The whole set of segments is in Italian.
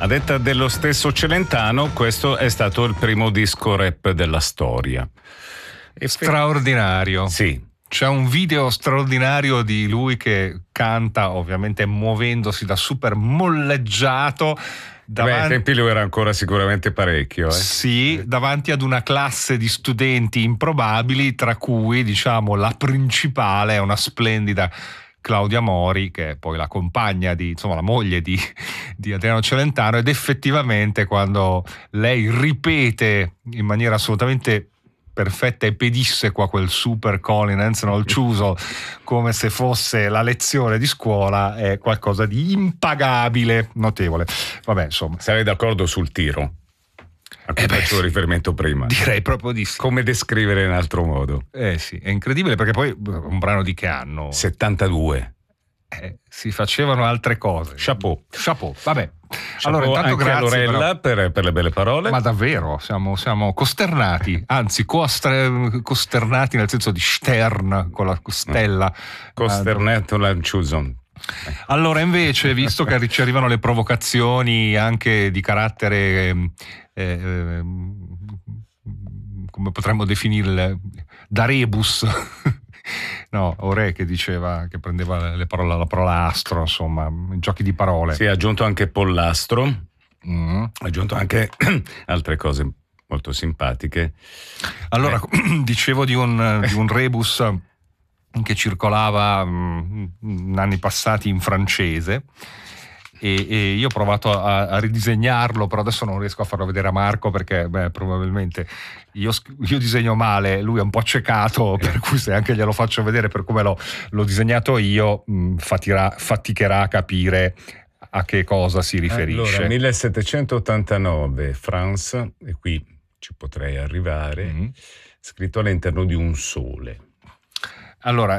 A detta dello stesso Celentano, questo è stato il primo disco rap della storia. Straordinario. Sì. C'è un video straordinario di lui che canta, ovviamente muovendosi da super molleggiato. Ai tempi lui era ancora sicuramente parecchio. Sì, davanti ad una classe di studenti improbabili, tra cui, diciamo, la principale è una splendida Claudia Mori, che è poi la compagna la moglie di Adriano Celentano, ed effettivamente quando lei ripete in maniera assolutamente perfetta e pedissequa quel super Colin Hansen al chiuso come se fosse la lezione di scuola, è qualcosa di impagabile, notevole. Vabbè, insomma, sarei d'accordo sul tiro a cui facevo riferimento prima. Direi proprio di sì. Come descrivere in altro modo? Sì, è incredibile, perché poi un brano di che anno? 72. Si facevano altre cose. Chapeau, vabbè. Chapeau, allora, intanto anche grazie a Lorella per le belle parole. Ma davvero, siamo costernati, anzi costernati nel senso di Stern con la stella. Costernato l'Anchuson. Allora, invece, visto che ci arrivano le provocazioni anche di carattere come potremmo definirle, da rebus. No, Ore che diceva, che prendeva la parola astro, insomma, giochi di parole. Sì, ha aggiunto anche pollastro, ha aggiunto anche altre cose molto simpatiche. Allora, dicevo di un rebus che circolava in anni passati in francese, e io ho provato a ridisegnarlo, però adesso non riesco a farlo vedere a Marco perché probabilmente io disegno male, lui è un po' accecato, per cui se anche glielo faccio vedere per come l'ho disegnato io, faticherà a capire a che cosa si riferisce. Allora, 1789, France, e qui ci potrei arrivare, scritto all'interno di un sole. Allora,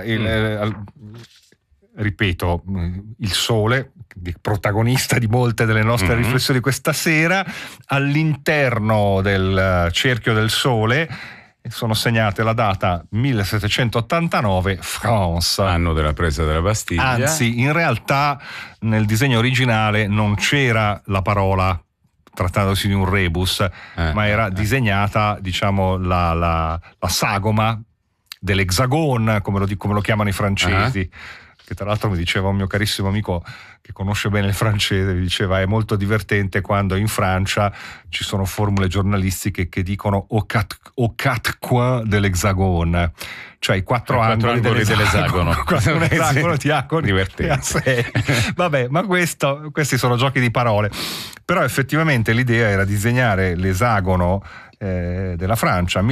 ripeto, il sole, protagonista di molte delle nostre riflessioni questa sera, all'interno del cerchio del sole sono segnate la data 1789, France, anno della presa della Bastiglia. Anzi, in realtà nel disegno originale non c'era la parola, trattandosi di un rebus, ma era disegnata, diciamo, la sagoma dell'hexagone, come lo chiamano i francesi. Che tra l'altro mi diceva un mio carissimo amico che conosce bene il francese, mi diceva è molto divertente quando in Francia ci sono formule giornalistiche che dicono aux quatre coins dell'hexagone, cioè i quattro angoli dell'esagono. Un esagono ti ha divertente. Vabbè, ma questi sono giochi di parole. Però effettivamente l'idea era disegnare l'esagono della Francia